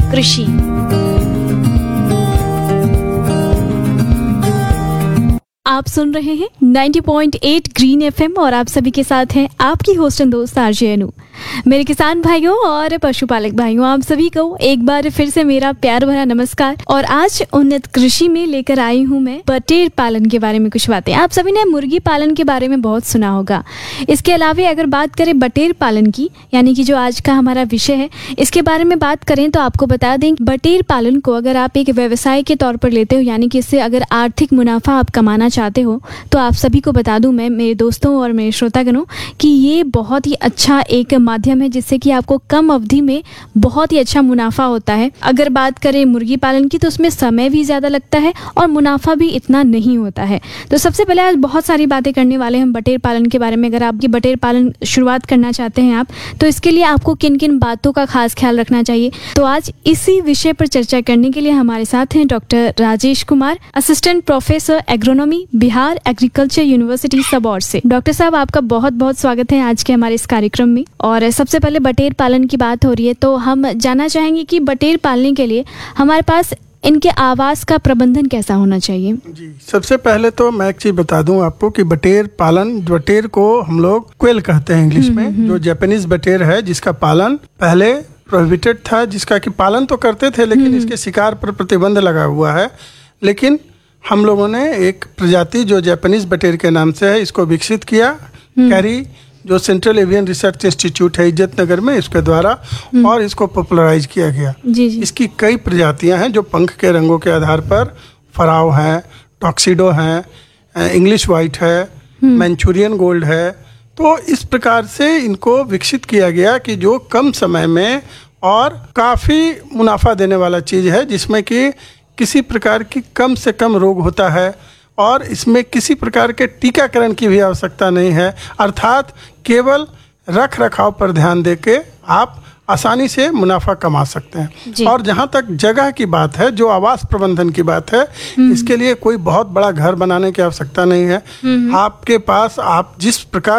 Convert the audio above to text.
कृषि। आप सुन रहे हैं 90.8 ग्रीन एफएम और आप सभी के साथ हैं आपकी होस्ट एंड दोस्त आरजे अनु। मेरे किसान भाइयों और पशुपालक भाइयों, आप सभी को एक बार फिर से मेरा प्यार भरा नमस्कार। और आज उन्नत कृषि में लेकर आई हूँ मैं बटेर पालन के बारे में कुछ बातें। आप सभी ने मुर्गी पालन के बारे में बहुत सुना होगा। इसके अलावा अगर बात करें बटेर पालन की, यानी कि जो आज का हमारा विषय है, इसके बारे में बात करें तो आपको बता दें, बटेर पालन को अगर आप एक व्यवसाय के तौर पर लेते हो, यानी कि इससे अगर आर्थिक मुनाफा आप कमाना चाहते हो, तो आप सभी को बता दूं मैं, मेरे दोस्तों और मेरे श्रोतागणों, कि ये बहुत ही अच्छा एक माध्यम है जिससे कि आपको कम अवधि में बहुत ही अच्छा मुनाफा होता है। अगर बात करें मुर्गी पालन की तो उसमें समय भी ज़्यादा लगता है और मुनाफा भी इतना नहीं होता है। तो सबसे पहले आज बहुत सारी बातें करने वाले हैं हम बटेर पालन के बारे में। अगर आपकी बटेर पालन शुरुआत करना चाहते हैं आप, तो इसके लिए आपको किन किन बातों का खास ख्याल रखना चाहिए, तो आज इसी विषय पर चर्चा करने के लिए हमारे साथ हैं doctor Rajesh Kumar, assistant professor agronomy, Bihar agriculture university Sabour से। डॉक्टर साहब, आपका बहुत बहुत स्वागत है आज के हमारे इस कार्यक्रम में। और सबसे पहले बटेर पालन की बात हो रही है, तो हम जानना चाहेंगे कि बटेर पालने के लिए हमारे पास इनके आवास का प्रबंधन कैसा होना चाहिए। जी, सबसे पहले तो मैं एक चीज बता दूं आपको कि बटेर पालन, बटेर को हम लोग क्वेल कहते हैं इंग्लिश में, जो जापानीज बटेर है, जिसका पालन पहले प्रोहिबिटेड था, जिसका कि पालन तो करते थे लेकिन इसके शिकार पर प्रतिबंध लगा हुआ है। लेकिन हम लोगों ने एक प्रजाति जो जापानीज बटेर के नाम से है, इसको विकसित किया। कैरी, जो सेंट्रल एवियन रिसर्च इंस्टीट्यूट है इज्जत नगर में, इसके द्वारा, और इसको पॉपुलराइज किया गया। जी। इसकी इसकी कई प्रजातियां हैं जो पंख के रंगों के आधार पर फराव हैं, टॉक्सिडो हैं, इंग्लिश वाइट है, मैंचूरियन गोल्ड है। तो इस प्रकार से इनको विकसित किया गया कि जो कम समय में और काफ़ी मुनाफा देने वाला चीज़ है, जिसमें कि किसी प्रकार की कम से कम रोग होता है और इसमें किसी प्रकार के टीकाकरण की भी आवश्यकता नहीं है। अर्थात केवल रख रखाव पर ध्यान देके आप आसानी से मुनाफा कमा सकते हैं। और जहाँ तक जगह की बात है, जो आवास प्रबंधन की बात है, इसके लिए कोई बहुत बड़ा घर बनाने की आवश्यकता नहीं है। आपके पास आप जिस प्रकार